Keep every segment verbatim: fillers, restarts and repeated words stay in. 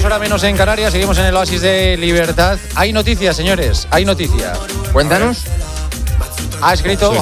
dos horas menos en Canarias, seguimos en el oasis de libertad. Hay noticias, señores, hay noticias. Cuéntanos. Ha escrito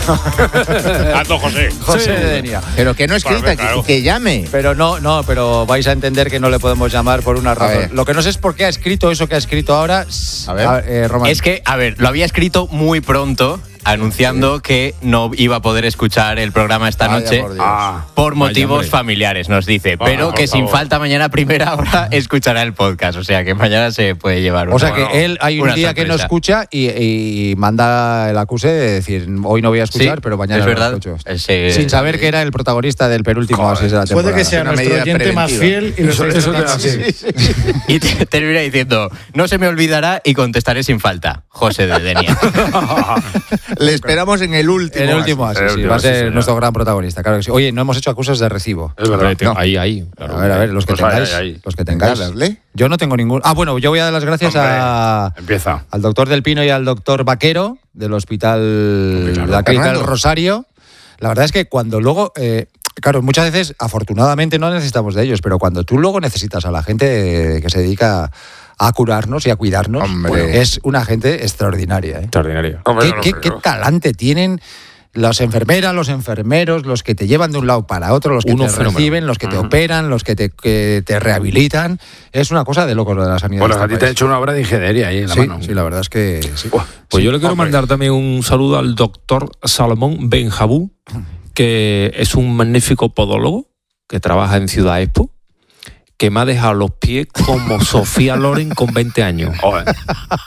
Ando José. José Sí. de Denia. Pero que no escrita, Pues, claro. que, que llame. Pero no, no, pero vais a entender que no le podemos llamar por una razón. ver. Lo que no sé es por qué ha escrito eso que ha escrito ahora. A ver. eh, Román. Es que, a ver, lo había escrito muy pronto, anunciando que no iba a poder escuchar el programa esta Vaya noche por Dios. Ah, por motivos hombre. familiares, nos dice. Ah, Pero por que sin favor. falta mañana a primera hora escuchará el podcast. O sea que mañana se puede llevar una O sea que Bueno, él hay un una día que no sorpresa. escucha y, y manda el acuse de decir hoy no voy a escuchar, Sí, pero mañana es lo verdad. escucho. Ese- Sin saber que era el protagonista del penúltimo oasis de la temporada. Puede que sea Una nuestro medida oyente más preventiva. fiel y lo Eso- estáis eso te tratando da- así. sí, sí. Y te- termina diciendo, no se me olvidará y contestaré sin falta. José de Denia. Le esperamos en el último. El último oasis. oasis, El sí, último, va a sí, ser señor. nuestro gran protagonista, claro que sí. Oye, no hemos hecho acusos de recibo. Es verdad. No. Ahí, ahí. claro. A ver, a ver, los que Pues ahí, tengáis. ahí, ahí. Los que tengáis. Dale. Yo no tengo ningún. Ah, bueno, yo voy a dar las gracias Hombre, a, Empieza. al doctor Del Pino y al doctor Vaquero del Hospital Claro. de la Clínica del Fernando. Rosario. La verdad es que cuando luego. Eh, claro, muchas veces, afortunadamente, no necesitamos de ellos, pero cuando tú luego necesitas a la gente que se dedica a curarnos y a cuidarnos, Hombre. pues es una gente extraordinaria. ¿eh? Extraordinario. ¿Qué, qué- qué talante tienen las enfermeras, los enfermeros, los que te llevan de un lado para otro, los que Uno te fenómeno. reciben, los que te Ujú. operan, los que te, que te rehabilitan? Es una cosa de locos de la sanidad. Bueno, de a este ti te ha país. hecho una obra de ingeniería ahí en la Sí, mano. sí, la verdad es que sí. Pues yo le quiero hombre. mandar también un saludo al doctor Salomón Benjabú, que es un magnífico podólogo que trabaja en Ciudad Expo, que me ha dejado los pies como Sofía Loren con veinte años. Joder.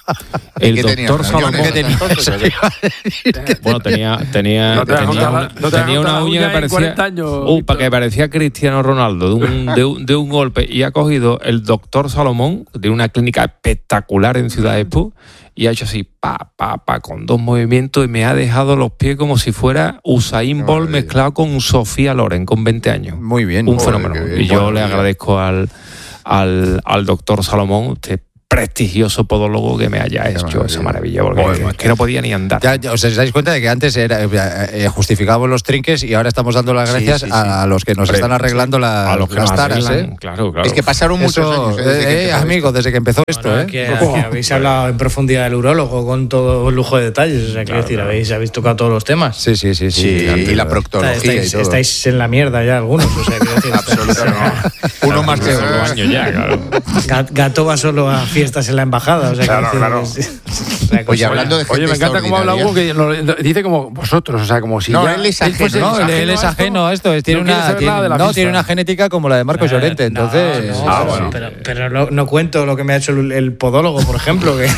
El ¿Qué tenía, doctor muñones? Salomón... ¿Qué tenía entonces, o qué? Bueno, tenía, tenía, No te vas a tenía, contar la- una, no te vas a tenía contar una la uña uña que en parecía... cuarenta años, Uh, Víctor. para que parecía Cristiano Ronaldo, de un, de, un, de un golpe. Y ha cogido el doctor Salomón, de una clínica espectacular en Ciudad Expo, y ha hecho así, pa, pa, pa, con dos movimientos, y me ha dejado los pies como si fuera Usain Bolt maravilla. mezclado con Sofía Loren, con veinte años. Muy bien. Un Joder, fenómeno. qué bien. Y yo Bueno, le bien. agradezco al, al, al doctor Salomón, este prestigioso podólogo, que me haya hecho maravilla. esa maravilla, porque Joder, es macho. que no podía ni andar. Ya, ya os dais cuenta de que antes era, eh, eh, justificábamos los trinques y ahora estamos dando las Sí, gracias sí, sí. a los que nos Hombre, están arreglando la- a los que las nos taras. arreglan, ¿eh? claro, claro. Es que pasaron muchos Eso, años. ¿eh? desde que eh, empezó amigo, desde que empezó esto, Bueno, ¿eh? que, que habéis hablado en profundidad del urólogo con todo lujo de detalles. O sea, quiero decir, habéis, habéis tocado todos los temas. Sí, sí, sí, sí. Sí, antes, y la ¿verdad? proctología estáis, y todo. estáis en la mierda ya algunos. O sea, quiero decir, Absolutamente. Uno más que Todos otro. los años ya, claro. Gat- Gato va solo a fiestas en la embajada. O sea, Claro, quiero claro. decir, es- la cosa- Oye, hablando de gente Oye, me encanta cómo habla Hugo, extraordinaria. que lo- dice como vosotros, o sea, como si No, ya él es fuese ajeno. No, él, él es ajeno a esto. es- Tiene, No quiere una, saber tiene, nada de la no, fiesta. tiene una genética como la de Marcos Eh, Llorente. Entonces, no, sí, no, Ah, sí, bueno. sí. pero, pero no, no cuento lo que me ha hecho el, el podólogo, por ejemplo. Que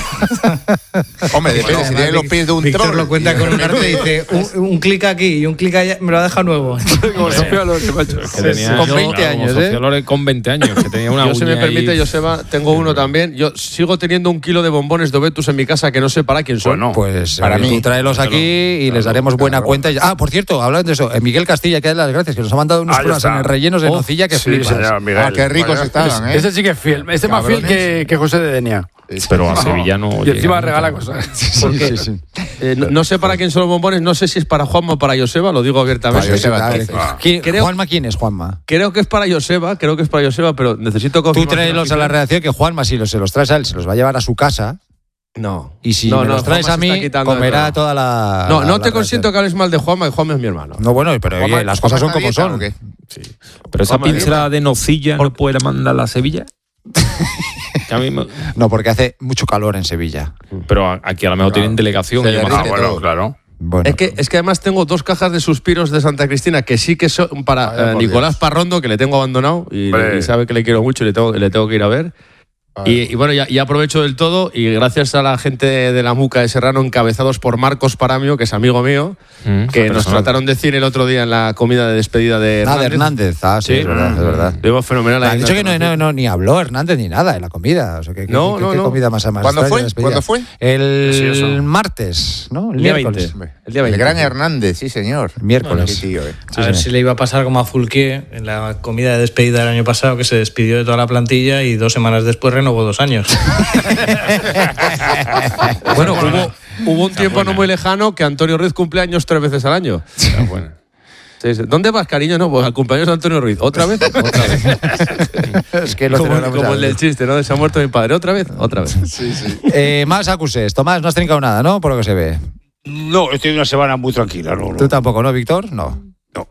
Hombre, depende, si tiene los pies de un Víctor troll. lo cuenta con un arte y dice un, un clic aquí y un clic allá, me lo ha dejado nuevo. como Sofía Loren, macho. Que tenía, Con yo, veinte como años, Sofía ¿eh? Loren con veinte años, que tenía una Yo, si me uña permite, ahí- Joseba, tengo uno también. Yo sigo teniendo un kilo de bombones de Obetus en mi casa que no sé para quién son. Bueno, Pues Para eh, mí. tú tráelos aquí y les daremos buena cuenta. Ah, por cierto, hablando de eso, eh, Miguel Castilla, que da las gracias, que nos ha mandado unos Ahí pruebas está. en el rellenos de Oh, nocilla que sí, flipas. señor, Miguel. Ah, qué ricos Bueno, estaban, ¿eh? Ese sí que es fiel. Este es más fiel que, que José de Denia. Pero a Sevilla no Y llega encima nunca. regala cosas. Porque, eh, no, no sé para quién son los bombones, no sé si es para Juanma o para Joseba, lo digo abiertamente. Para Joseba, Vale. entonces. ¿Quién- Creo- Juanma, ¿quién es Juanma? Creo que es para Joseba, creo que es para Joseba, pero necesito Tú confirmar. tráelos a la redacción, que Juanma, si los, se los traes a él, se los va a llevar a su casa. No. Y si No, me no, los traes Juanma a se está mí, quitando de comerá todo. toda la. No, la- no la te consiento redacción. que hables mal de Juanma, y Juanma es mi hermano. No, bueno, pero oye, Juanma- las cosas son Juanma como está son. ¿o qué? Pero esa Juanma, pincelada de nocilla no puede mandarla a Sevilla. Que a mí me- No, porque hace mucho calor en Sevilla. Pero a- aquí a lo mejor tienen delegación. Se y yo me derrite Ah, acerco. bueno, todo. claro. Bueno, Es que, es que además tengo dos cajas de suspiros de Santa Cristina que sí que son para Vaya eh, por Nicolás Dios. Parrondo, que le tengo abandonado y, Hombre. y sabe que le quiero mucho y le tengo, le tengo que ir a ver. Y, y bueno, ya, ya aprovecho del todo y gracias a la gente de la Muca de Serrano, encabezados por Marcos Paramio, que es amigo mío, Mm, que nos personal. trataron de cine el otro día en la comida de despedida de nada, Hernández. Hernández. Ah, sí, Sí. es verdad, es verdad. Lo vimos fenomenal. Han ahí en dicho la que no, no, no, ni habló Hernández ni nada en la comida. O sea, que, que- No, que- no, qué no. comida más, más ¿Cuándo extraña fue? de despedida. ¿Cuándo fue? El Sí, eso. martes, ¿no? El, El día miércoles. veinte. El día El veinte. gran Hernández, sí, señor. Miércoles. Qué tío, eh. A ver si le iba a pasar como a Fulquier en la comida de despedida del año pasado, que se despidió de toda la plantilla y dos semanas después renovó dos años. Bueno, hubo, hubo un tiempo no muy lejano que Antonio Ruiz cumple años tres veces al año. Sí, sí. ¿Dónde vas, cariño? No, pues al cumpleaños de Antonio Ruiz. ¿Otra vez? Otra vez. Es que lo como celebramos como a el del veces. chiste, ¿no? Se ha muerto mi padre. ¿Otra vez? Otra vez. Sí, sí. Eh, más acuses. Tomás, no has trincado nada, ¿no? Por lo que se ve. No, estoy una semana muy tranquila. No, no. Tú tampoco, ¿no, Víctor? No. No.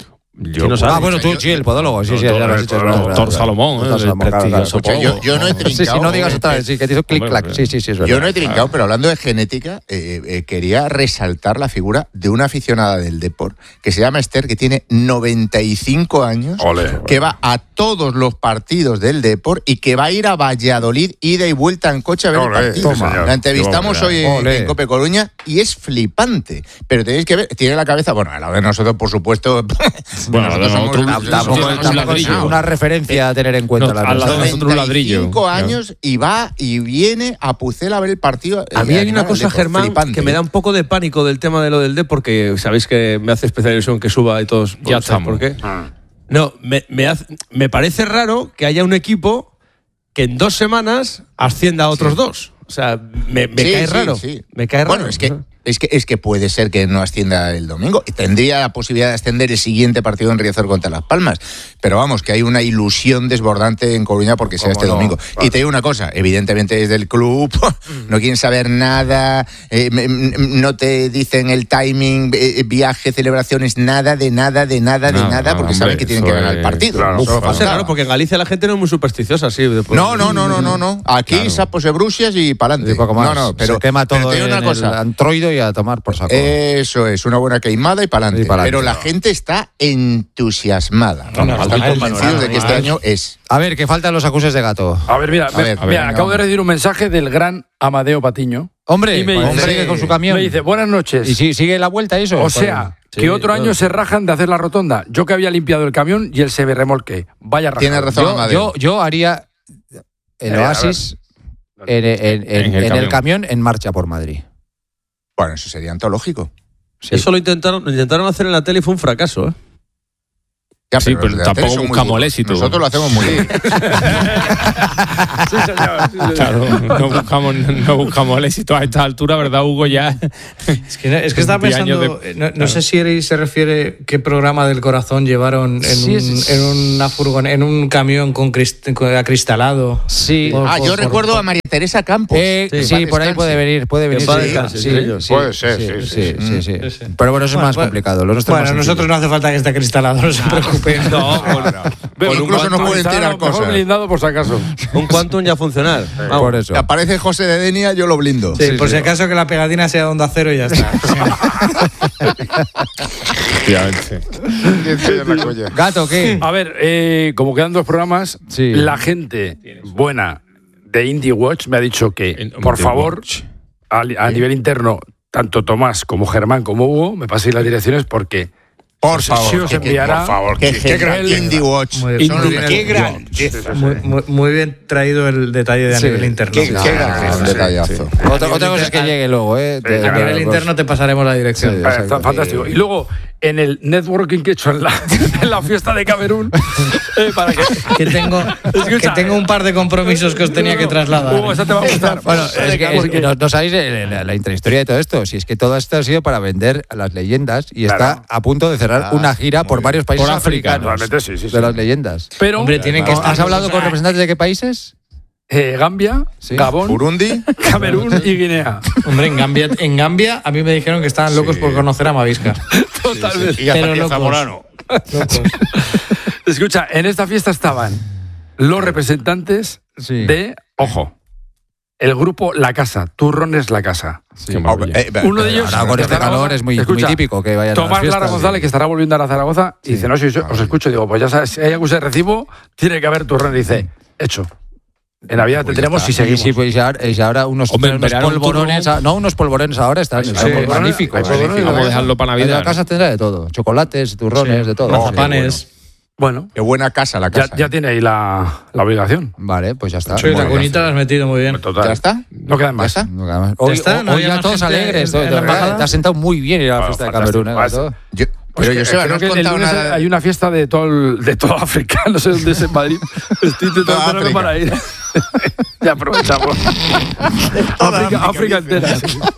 Yo, no sabe. Ah, bueno, tú, sí, el podólogo. Sí, sí, ya lo has dicho. es verdad, Doctor es verdad. Salomón, Doctor eh, el Salomón, claro, claro. prestigioso Escucha, yo, yo no he trincado. Sí, sí, no digas eh, otra vez. Sí, que te hizo clic-clac. Hombre, Sí, sí, sí, es verdad. Yo no he trincado, pero hablando de genética, eh, eh, quería resaltar la figura de una aficionada del Depor que se llama Esther, que tiene noventa y cinco años, Ole. que va a todos los partidos del Depor y que va a ir a Valladolid, ida y vuelta en coche a ver Ole, el partido. sí, señor. La entrevistamos Qué hoy en, Ole. en Cope Coruña y es flipante. Pero tenéis que ver, tiene la cabeza, bueno, a la de nosotros, por supuesto. Bueno, nosotros nosotros- somos- tampoco- somos un unos Tampoco es ladrillo. una referencia a tener en cuenta No, la al lado de persona. nosotros un ladrillo. noventa y cinco años y va y viene a Pucela a ver el partido. A mí eh, hay una al cosa, Depor, Germán, flipante. que me da un poco de pánico del tema de lo del D, porque sabéis que me hace especial ilusión que suba y todos. Ya ¿sabéis estamos. ¿Por qué? Ah. No, me, me, hace- me parece raro que haya un equipo que en dos semanas ascienda a otros dos. O sea, me, me Sí, cae sí, raro. sí. Me cae raro. Bueno, es que, es, que, es que puede ser que no ascienda el domingo. Y tendría la posibilidad de ascender el siguiente partido en Riazor contra Las Palmas. Pero vamos, que hay una ilusión desbordante en Coruña porque sea este no? domingo. Vale. Y te digo una cosa, evidentemente desde el club no quieren saber nada, eh, m- m- no te dicen el timing, eh, viaje, celebraciones, nada, de nada, de nada, de Nada, nada, porque hombre, saben que tienen que eso ganar el es- partido. claro, Solo claro. Va a ser faltaba. raro porque en Galicia la gente no es muy supersticiosa, sí. de- No, no, no, no, no, no. Aquí sapos de brucias y para adelante. Y poco más. No, no, pero se quema pero todo te digo en una cosa. el antroido y a tomar por saco. Eso es, una buena queimada y para Y adelante. pa'lante. Pero la gente está entusiasmada. No, no, Estoy no, convencido no, de que no, este no. año es. A ver, que faltan los acuses de gato. A ver, mira, A me- ver, mira, a ver, acabo venga. de recibir un mensaje del gran Amadeo Patiño. Hombre, Y me pues dice- sigue con su camión. Me dice, buenas noches. ¿Y si- sigue la vuelta eso? O sea, Sí, que otro no. año se rajan de hacer la rotonda. Yo que había limpiado el camión y él se remolque. Vaya rajado. Tiene razón, yo, Amadeo. yo, yo haría el Eh, a Oasis en, en- en- En el en el camión. camión en marcha por Madrid. Bueno, eso sería antológico. Sí. Eso lo intentaron, lo intentaron hacer en la tele y fue un fracaso, ¿eh? Ya, Sí, los pero de la tampoco tele son muy buscamos duros. el éxito. Nosotros lo hacemos muy bien. Sí, señor, sí, señor. Claro, no buscamos, no buscamos el éxito a esta altura, ¿verdad, Hugo? Ya. Es que, es que estaba veinte años pensando, de- eh, no, no claro. sé si él se refiere qué programa del corazón llevaron en, Sí, un, es- en una furgon, en un camión con, crist- con acristalado. Sí. Por- Ah, por- yo por- recuerdo a María Teresa Campos. Eh, Sí, sí, paz por ahí descanse. puede venir, puede venir. En paz sí, descanse, sí, sí. sí, Puede ser, sí, sí, sí, sí, sí. Sí, sí. Pero bueno, eso es Bueno, más bueno. complicado. Lo nuestro es Bueno, más nosotros no hace falta que esté acristalado, no se preocupen. No, con, Pero con un incluso no quantum- pueden tirar Mejor cosas. blindado por si acaso. un quantum ya a funcionar. Vamos. por eso. Si aparece José de Denia, yo lo blindo. Sí, por si acaso que la pegatina sea de onda cero y ya está. Efectivamente. Gato, ¿qué? A ver, eh, como quedan dos programas, Sí. la gente buena de Indie Watch me ha dicho que, En- por Indie favor, Watch. a, a nivel interno, tanto Tomás como Germán como Hugo, me paséis las direcciones porque Por sí favor. os que- que- enviará. por favor. Qué, qué gran gran- Indie Watch. Muy- Son muy unos- bien. qué gran. muy, muy- muy bien traído el detalle de a Sí. nivel interno. Qué, Sí, qué sí, gran sí. detallazo. Otra, otra cosa es que llegue luego, ¿eh? De- Sí, de- A nivel de- interno te pasaremos la dirección. Sí. Eh, Exacto. está fantástico. Y luego, en el networking que he hecho en la, en la fiesta de Camerún, eh, para que. Que tengo, Escucha, que tengo un par de compromisos que os tenía que trasladar. Hugo, esa te va a gustar. Bueno, es que, es Porque- que no, no sabéis eh, la, la intrahistoria de todo esto. Si es que todo esto ha sido para vender a las leyendas y Claro. está a punto de cerrar Ah, una gira muy por bien. varios países Por África, africanos realmente sí, sí, sí. de las leyendas. Pero, Hombre, tienen que estar. ¿Has hablado con representantes de qué países? eh, Gambia, Sí. Gabón, Burundi. Camerún y Guinea. Hombre, en Gambia, en Gambia a mí me dijeron que estaban locos por conocer a Mavisca. Totalmente. Y a Pero locos. Zamorano. Escucha, en esta fiesta estaban los representantes Sí. de, ojo, el grupo La Casa, Turrones La Casa. Qué maravilla. Eh, eh, Uno de ellos. Ahora con de este Zaragoza. calor es muy, muy Escucha, típico que vayan a las Tomás fiestas. Lara González, que estará volviendo a la Zaragoza, y dice, no, si yo os escucho, digo, pues ya sabes, si hay algún recibo, tiene que haber turrón. Y dice, hecho. En Navidad Pues tendremos ya si está. Sí, seguimos. sí, pues y ahora, y ahora unos, Hombre, en unos verano un polvorones, turrón- a- no, unos polvorones ahora están, Sí, están polvorones, magníficos. hay polvorones. magníficos. Vamos a dejarlo para En Navidad. la casa tendrá de todo, chocolates, turrones, de todo. Mazapanes. Bueno, Qué buena casa la ya, casa. ya tiene ahí la, la obligación. Vale, pues ya está. Sí, la Bueno, cunita la has metido muy bien. Total. ¿Ya está? No quedan ¿Ya más. está? no queda más. Hoy, está? hoy ¿No había ya más todos gente alegres. en- en de la verdad, embajada? te has sentado muy bien ir a la Ah, fiesta de fantástico. Camerún. ¿eh, Ah, gato? Yo- Pues pero que- Joseba, no creo has que el contado lunes nada. hay una fiesta de todo el- de toda África, no sé dónde es en Madrid. Estoy intentando Toda esperarme África. para ir. Ya aprovechamos. África, África entera.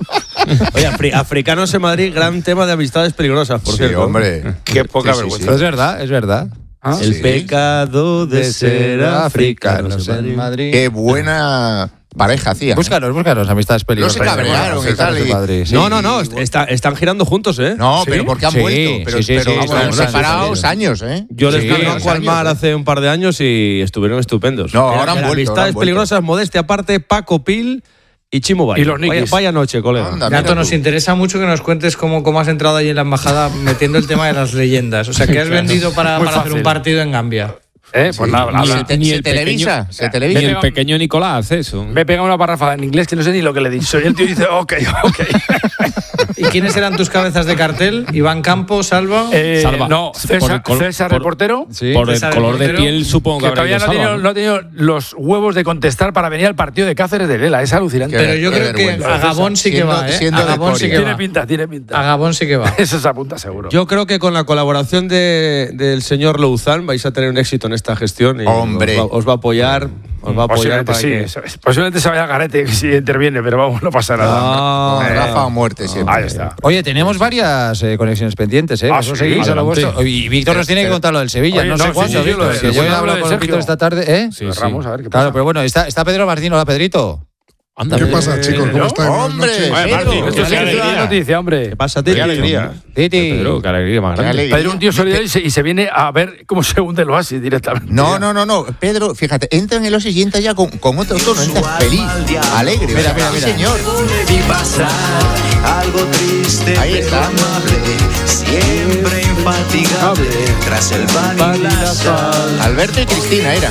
Oye, afri- africanos en Madrid, gran tema de amistades peligrosas, por Sí, cierto. hombre. Qué poca Sí, sí, vergüenza. Pero es verdad, es verdad. ¿Ah? El Sí. pecado de ser africanos en Madrid. Qué buena pareja hacía. Búscanos, búscanos, amistades No peligrosas. se cabrearon y Africanos tal. de y- Madrid, sí. No, no, no, está- están girando juntos, ¿eh? No, ¿Sí? pero porque han Sí, vuelto. Pero, sí, sí, pero sí, están están separados separados. años, ¿eh? Yo les Sí, vi dos al mar años, ¿eh? hace un par de años y estuvieron estupendos. No, Era- ahora han era vuelto, Amistades ahora han vuelto. peligrosas, modestia aparte, Paco Pil y Chimo Bayo. Y los vaya, niquis. vaya noche, colega. Anda, mira Gato, nos tú. interesa mucho que nos cuentes cómo, cómo has entrado ahí en la embajada metiendo el tema de las leyendas. O sea, ¿qué has vendido para, Muy para hacer fácil. un partido en Gambia? Eh, pues nada, Ni habla- se, te- ni se el televisa, pequeño- se Ni televisa. el pequeño Nicolás hace eso. me pega una parrafa en inglés que no sé ni lo que le he dicho. Y el tío dice, ok, ok. ¿Y quiénes eran tus cabezas de cartel? Iván Campos, Salva. Eh, Salva. no, Por César, el col- César por- reportero. Sí. Por el César, color de portero, piel, supongo que Que habrá todavía ido no ha, tenido, Salva, no ha tenido los huevos de contestar para venir al partido de Cáceres de Lela. Es alucinante. Qué Pero yo qué creo que vergüenza. a Gabón sí que Siendo- va, ¿eh? siendo A de Gabón sí que Coria. Tiene va. pinta, tiene pinta. A Gabón sí que va. Eso se apunta seguro. Yo creo que con la colaboración de- del señor Louzán vais a tener un éxito en esta gestión. Y Hombre. Os va, os va a apoyar. Os va a apoyar Posiblemente para sí. que- eso- Posiblemente se vaya a garete si interviene, pero vamos, no pasa nada. Ah, Con Eh, Rafa o muerte siempre. Ahí está. Oye, tenemos varias eh, conexiones pendientes, ¿eh? Ah, Vosotros sí, seguís a lo adelante. vuestro. Y Víctor nos tiene que contar lo del Sevilla. Oye, no, no, sé sí, cuándo, sí, yo Víctor, lo de- que yo yo he hablo hablado de con Sergio. Víctor esta tarde, ¿eh? Sí, sí. Ramos, a ver qué Claro, pasa. pero bueno, está, está Pedro Martín. Hola, Pedrito. Anda, ¿Qué eh, pasa, chicos? ¿Cómo ¿no? estáis? Buenas Hombre, noches. Oye, Pedro, Martín, esto qué es una alegría. noticia, hombre. ¿Qué pasa, tío? Qué alegría. Titi. Pedro, qué alegría más Qué grande. alegría. Pedro, un tío solidario y se, y se viene a ver cómo se hunde el oasis directamente. No, no, no, no. Pedro, fíjate, entra en el oasis y entra ya con, con otro tono, entra feliz, alegre. Mira, o sea, mira, sí, mira. señor. Vi pasar algo triste, Ahí pero está. amable, siempre infatigable, tras el pan y la sal. Alberto y Cristina eran.